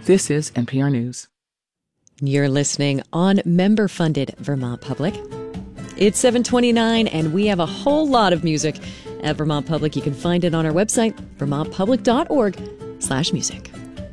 This is NPR News. You're listening on member-funded Vermont Public. It's 7:29, and we have a whole lot of music at Vermont Public. You can find it on our website, vermontpublic.org/music.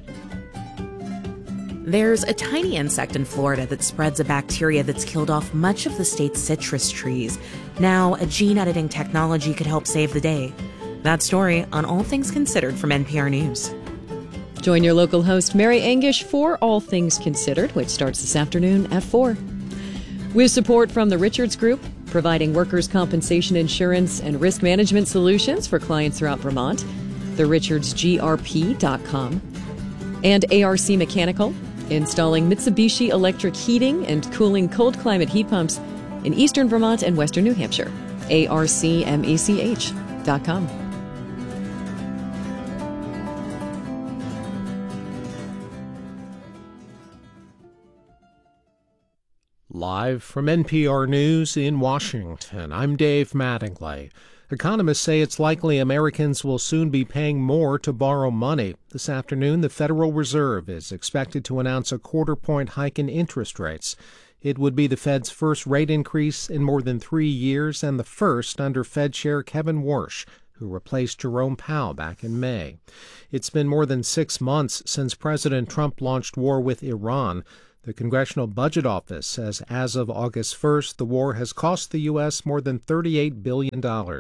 There's a tiny insect in Florida that spreads a bacteria that's killed off much of the state's citrus trees. Now, a gene-editing technology could help save the day. That story on All Things Considered from NPR News. Join your local host, Mary Angish, for All Things Considered, which starts this afternoon at 4. With support from the Richards Group, providing workers' compensation insurance and risk management solutions for clients throughout Vermont, therichardsgrp.com, and ARC Mechanical, installing Mitsubishi electric heating and cooling cold climate heat pumps in eastern Vermont and western New Hampshire, arcmech.com. Live from NPR News in Washington, I'm Dave Mattingly. Economists say it's likely Americans will soon be paying more to borrow money. This afternoon, the Federal Reserve is expected to announce a quarter-point hike in interest rates. It would be the Fed's first rate increase in more than 3 years and the first under Fed Chair Kevin Warsh, who replaced Jerome Powell back in May. It's been more than 6 months since President Trump launched war with Iran. The Congressional Budget Office says as of August 1st, the war has cost the U.S. more than $38 billion.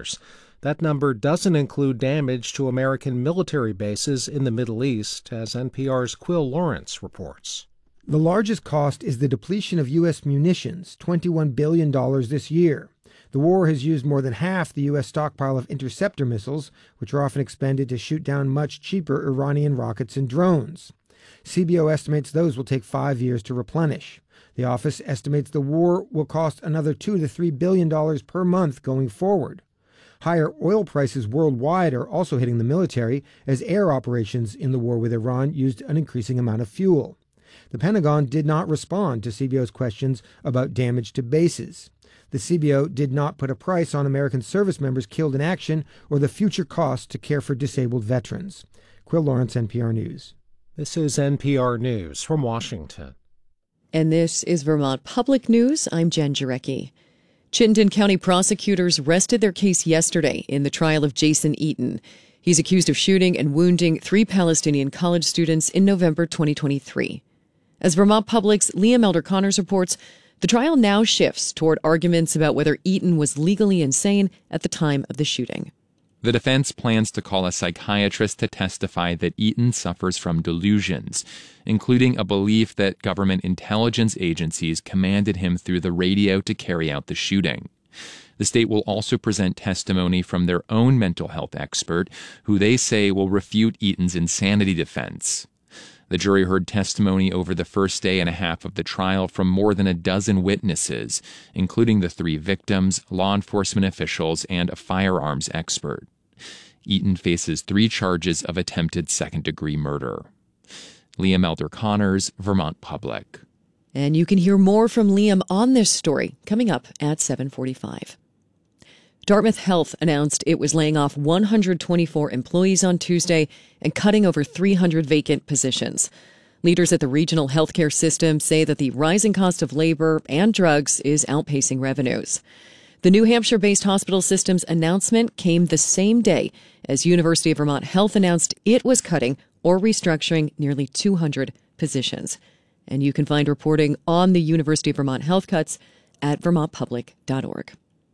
That number doesn't include damage to American military bases in the Middle East, as NPR's Quill Lawrence reports. The largest cost is the depletion of U.S. munitions, $21 billion this year. The war has used more than half the U.S. stockpile of interceptor missiles, which are often expended to shoot down much cheaper Iranian rockets and drones. CBO estimates those will take 5 years to replenish. The office estimates the war will cost another $2 to $3 billion per month going forward. Higher oil prices worldwide are also hitting the military, as air operations in the war with Iran used an increasing amount of fuel. The Pentagon did not respond to CBO's questions about damage to bases. The CBO did not put a price on American service members killed in action or the future costs to care for disabled veterans. Quill Lawrence, NPR News. This is NPR News from Washington. And this is Vermont Public News. I'm Jen Jarecki. Chittenden County prosecutors rested their case yesterday in the trial of Jason Eaton. He's accused of shooting and wounding 3 Palestinian college students in November 2023. As Vermont Public's Liam Elder Connors reports, the trial now shifts toward arguments about whether Eaton was legally insane at the time of the shooting. The defense plans to call a psychiatrist to testify that Eaton suffers from delusions, including a belief that government intelligence agencies commanded him through the radio to carry out the shooting. The state will also present testimony from their own mental health expert, who they say will refute Eaton's insanity defense. The jury heard testimony over the first day and a half of the trial from more than a dozen witnesses, including the 3 victims, law enforcement officials, and a firearms expert. Eaton faces 3 charges of attempted second-degree murder. Liam Elder Connors, Vermont Public. And you can hear more from Liam on this story coming up at 7:45. Dartmouth Health announced it was laying off 124 employees on Tuesday and cutting over 300 vacant positions. Leaders at the regional healthcare system say that the rising cost of labor and drugs is outpacing revenues. The New Hampshire-based hospital system's announcement came the same day as University of Vermont Health announced it was cutting or restructuring nearly 200 positions. And you can find reporting on the University of Vermont Health cuts at vermontpublic.org.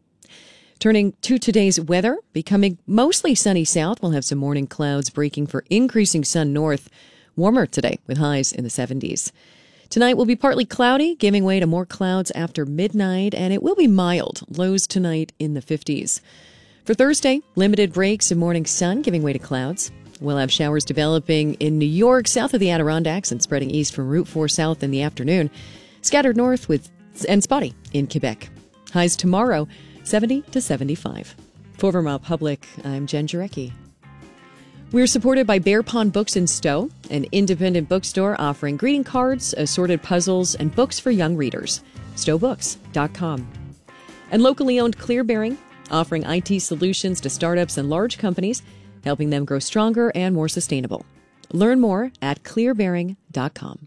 Turning to today's weather, becoming mostly sunny south. We'll have some morning clouds breaking for increasing sun north. Warmer today with highs in the 70s. Tonight will be partly cloudy, giving way to more clouds after midnight, and it will be mild. Lows tonight in the 50s. For Thursday, limited breaks and morning sun, giving way to clouds. We'll have showers developing in New York, south of the Adirondacks, and spreading east from Route 4 south in the afternoon. Scattered north and spotty in Quebec. Highs tomorrow, 70 to 75. For Vermont Public, I'm Jen Jarecki. We're supported by Bear Pond Books in Stowe, an independent bookstore offering greeting cards, assorted puzzles, and books for young readers. StowBooks.com. And locally owned Clear Bearing, offering IT solutions to startups and large companies, helping them grow stronger and more sustainable. Learn more at clearbearing.com.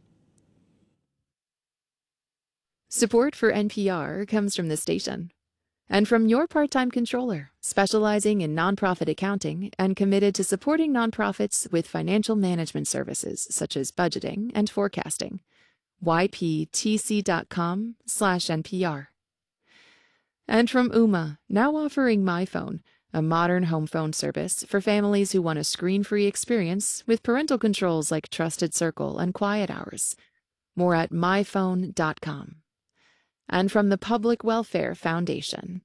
Support for NPR comes from the station and from your part-time controller, specializing in nonprofit accounting and committed to supporting nonprofits with financial management services such as budgeting and forecasting. yptc.com/NPR. And from Ooma, now offering MyPhone, a modern home phone service for families who want a screen-free experience with parental controls like Trusted Circle and Quiet Hours. More at myphone.com. And from the Public Welfare Foundation.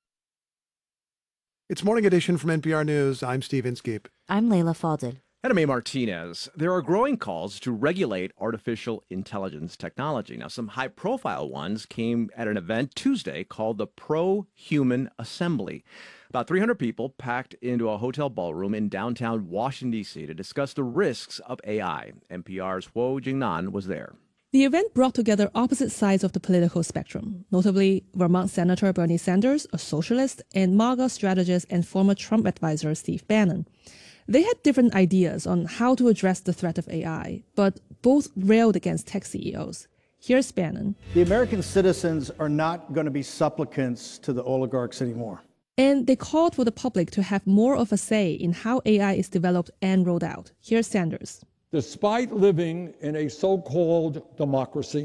It's Morning Edition from NPR News. I'm Steve Inskeep. I'm Layla Falded. And I'm A. Martinez. There are growing calls to regulate artificial intelligence technology. Now, some high-profile ones came at an event Tuesday called the Pro-Human Assembly. About 300 people packed into a hotel ballroom in downtown Washington, D.C. to discuss the risks of AI. NPR's Huo Jingnan was there. The event brought together opposite sides of the political spectrum, notably Vermont Senator Bernie Sanders, a socialist, and MAGA strategist and former Trump advisor Steve Bannon. They had different ideas on how to address the threat of AI, but both railed against tech CEOs. Here's Bannon. The American citizens are not going to be supplicants to the oligarchs anymore. And they called for the public to have more of a say in how AI is developed and rolled out. Here's Sanders. Despite living in a so-called democracy,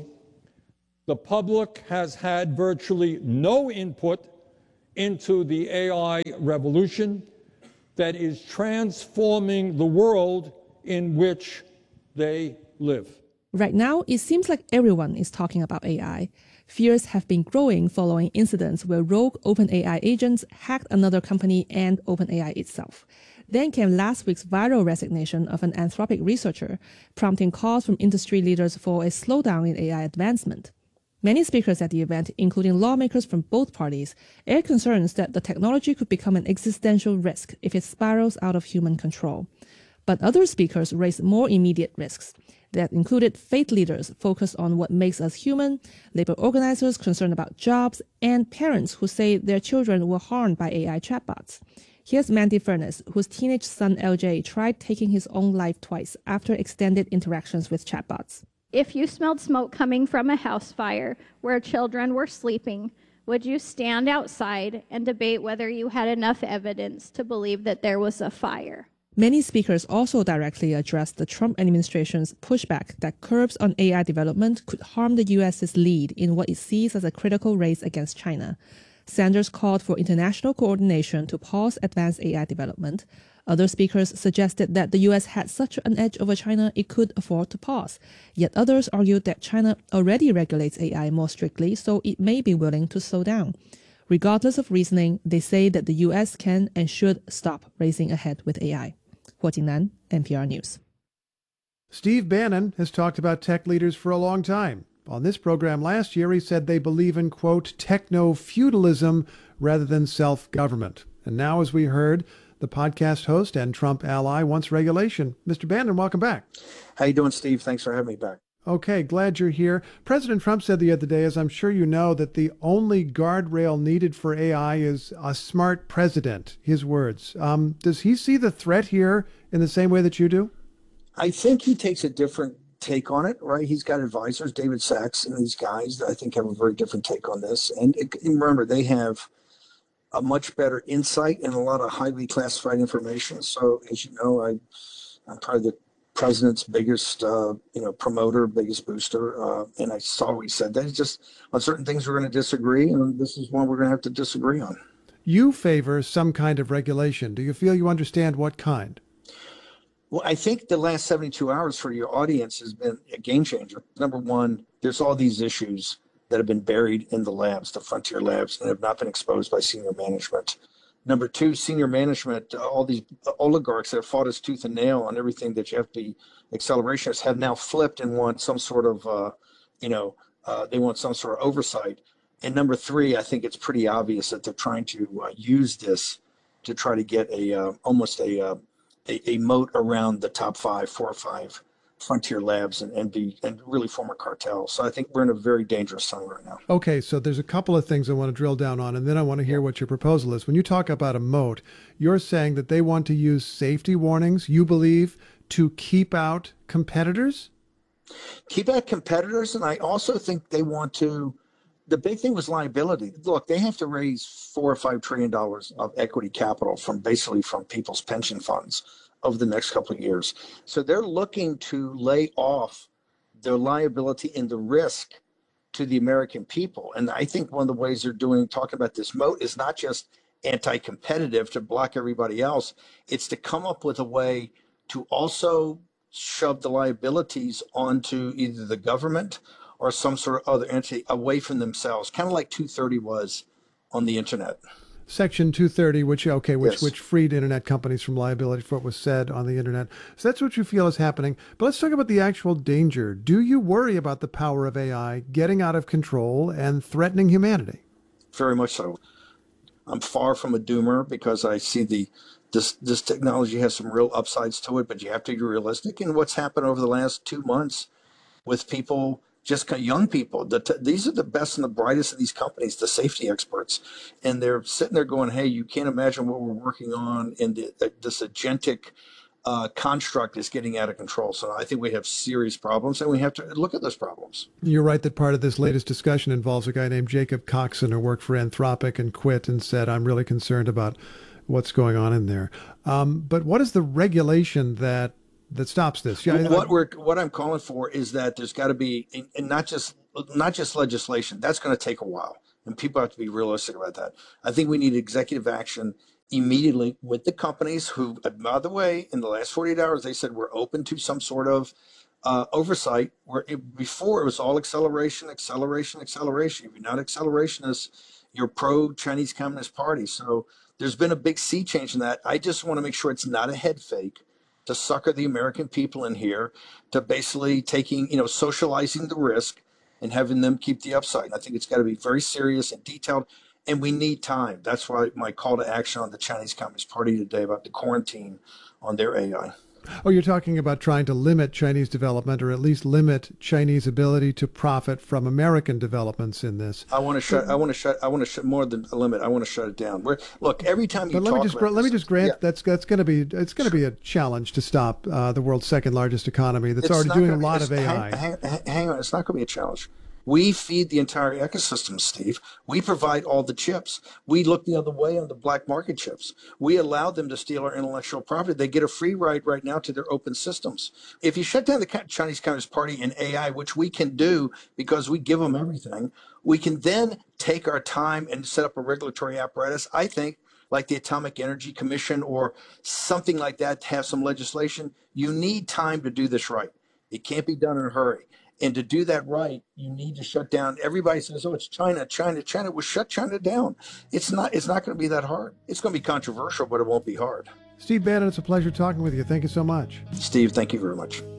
the public has had virtually no input into the AI revolution that is transforming the world in which they live. Right now, it seems like everyone is talking about AI. Fears have been growing following incidents where rogue OpenAI agents hacked another company and OpenAI itself. Then came last week's viral resignation of an Anthropic researcher, prompting calls from industry leaders for a slowdown in AI advancement. Many speakers at the event, including lawmakers from both parties, aired concerns that the technology could become an existential risk if it spirals out of human control. But other speakers raised more immediate risks that included faith leaders focused on what makes us human, labor organizers concerned about jobs, and parents who say their children were harmed by AI chatbots. Here's Mandy Furness, whose teenage son LJ tried taking his own life twice after extended interactions with chatbots. If you smelled smoke coming from a house fire where children were sleeping, would you stand outside and debate whether you had enough evidence to believe that there was a fire? Many speakers also directly addressed the Trump administration's pushback that curbs on AI development could harm the U.S.'s lead in what it sees as a critical race against China. Sanders called for international coordination to pause advanced AI development. Other speakers suggested that the U.S. had such an edge over China it could afford to pause. Yet others argued that China already regulates AI more strictly, so it may be willing to slow down. Regardless of reasoning, they say that the U.S. can and should stop racing ahead with AI. Huo Jingnan, NPR News. Steve Bannon has talked about tech leaders for a long time. On this program last year, he said they believe in, quote, techno-feudalism rather than self-government. And now, as we heard, the podcast host and Trump ally wants regulation. Mr. Bannon, welcome back. How you doing, Steve? Thanks for having me back. Okay, glad you're here. President Trump said the other day, as I'm sure you know, that the only guardrail needed for AI is a smart president, his words. Does he see the threat here in the same way that you do? I think he takes a different take on it, right? He's got advisors, David Sachs and these guys that I think have a very different take on this. And remember, they have a much better insight and a lot of highly classified information. So as you know, I'm probably the president's biggest, promoter, biggest booster. And I always said that. It's just on certain things we're going to disagree, and this is one we're going to have to disagree on. You favor some kind of regulation. Do you feel you understand what kind? Well, I think the last 72 hours for your audience has been a game changer. Number one, there's all these issues that have been buried in the labs, the frontier labs, and have not been exposed by senior management. Number two, senior management, all these oligarchs that have fought us tooth and nail on everything that you have to be accelerationists have now flipped and want some sort of, they want some sort of oversight. And number three, I think it's pretty obvious that they're trying to use this to try to get almost a moat around the top 4 or 5 frontier labs and really form a cartel. So I think we're in a very dangerous time right now. Okay, so there's a couple of things I want to drill down on, and then I want to hear what your proposal is. When you talk about a moat, you're saying that they want to use safety warnings, you believe, to keep out competitors? Keep out competitors, and I also think they want to. The big thing was liability. Look, they have to raise $4 or $5 trillion of equity capital from people's pension funds over the next couple of years. So they're looking to lay off their liability and the risk to the American people. And I think one of the ways they're talking about this moat is not just anti-competitive to block everybody else. It's to come up with a way to also shove the liabilities onto either the government or some sort of other entity away from themselves, kind of like 230 was on the internet. Section 230, Yes. which freed internet companies from liability for what was said on the internet. So that's what you feel is happening. But let's talk about the actual danger. Do you worry about the power of AI getting out of control and threatening humanity? Very much so. I'm far from a doomer because I see this technology has some real upsides to it, but you have to be realistic. And what's happened over the last 2 months with people, just young people, these are the best and the brightest of these companies, the safety experts. And they're sitting there going, hey, you can't imagine what we're working on. And this agentic construct is getting out of control. So I think we have serious problems, and we have to look at those problems. You're right that part of this latest discussion involves a guy named Jacob Coxon who worked for Anthropic and quit and said, I'm really concerned about what's going on in there. But what is the regulation that stops this? What I'm calling for is that there's got to be, and not just legislation. That's going to take a while, and people have to be realistic about that. I think we need executive action immediately with the companies who, by the way, in the last 48 hours, they said we're open to some sort of oversight. Before it was all acceleration. If you're not accelerationists, you're pro-Chinese Communist Party. So there's been a big sea change in that. I just want to make sure it's not a head fake to sucker the American people in here to basically socializing the risk and having them keep the upside. And I think it's got to be very serious and detailed, and we need time. That's why my call to action on the Chinese Communist Party today about the quarantine on their AI. Oh, you're talking about trying to limit Chinese development, or at least limit Chinese ability to profit from American developments in this. I want to shut more than a limit. I want to shut it down. Look, every time you let me just grant that's going to be a challenge to stop the world's second largest economy that's already doing a lot of AI. Hang on, it's not going to be a challenge. We feed the entire ecosystem, Steve. We provide all the chips. We look the other way on the black market chips. We allow them to steal our intellectual property. They get a free ride right now to their open systems. If you shut down the Chinese Communist Party and AI, which we can do because we give them everything, we can then take our time and set up a regulatory apparatus, I think, like the Atomic Energy Commission or something like that, to have some legislation. You need time to do this right. It can't be done in a hurry. And to do that right, you need to shut down. Everybody says, oh, it's China. Well, shut China down. It's not going to be that hard. It's going to be controversial, but it won't be hard. Steve Bannon, it's a pleasure talking with you. Thank you so much. Steve, thank you very much.